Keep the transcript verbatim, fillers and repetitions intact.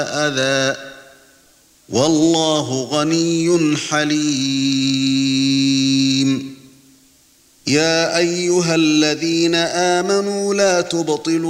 أذى والله غني حليم. يا أيها الذين آمنوا لا تبطلوا